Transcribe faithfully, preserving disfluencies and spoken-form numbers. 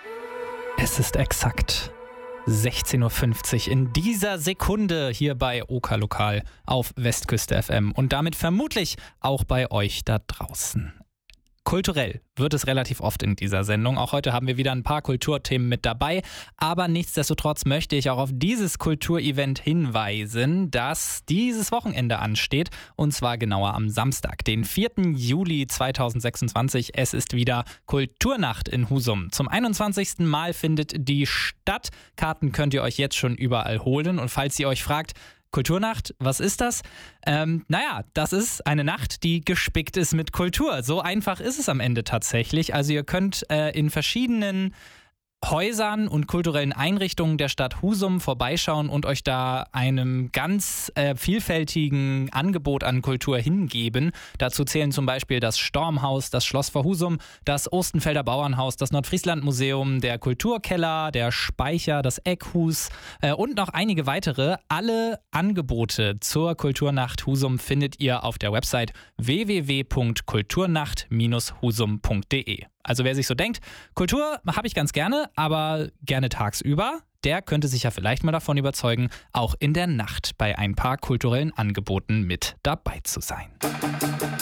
Es ist exakt sechzehn Uhr fünfzig in dieser Sekunde hier bei Oka Lokal auf Westküste F M und damit vermutlich auch bei euch da draußen. Kulturell wird es relativ oft in dieser Sendung. Auch heute haben wir wieder ein paar Kulturthemen mit dabei. Aber nichtsdestotrotz möchte ich auch auf dieses Kulturevent hinweisen, das dieses Wochenende ansteht. Und zwar genauer am Samstag, den vierten Juli zweitausendsechsundzwanzig. Es ist wieder Kulturnacht in Husum. Zum einundzwanzigsten Mal findet die statt. Karten könnt ihr euch jetzt schon überall holen. Und falls ihr euch fragt, Kulturnacht, was ist das? Ähm, naja, das ist eine Nacht, die gespickt ist mit Kultur. So einfach ist es am Ende tatsächlich. Also ihr könnt äh, in verschiedenen Häusern und kulturellen Einrichtungen der Stadt Husum vorbeischauen und euch da einem ganz äh, vielfältigen Angebot an Kultur hingeben. Dazu zählen zum Beispiel das Stormhaus, das Schloss vor Husum, das Ostenfelder Bauernhaus, das Nordfriesland-Museum, der Kulturkeller, der Speicher, das Eckhus äh, und noch einige weitere. Alle Angebote zur Kulturnacht Husum findet ihr auf der Website w w w punkt kulturnacht Bindestrich husum punkt d e. Also wer sich so denkt, Kultur habe ich ganz gerne, aber gerne tagsüber, der könnte sich ja vielleicht mal davon überzeugen, auch in der Nacht bei ein paar kulturellen Angeboten mit dabei zu sein.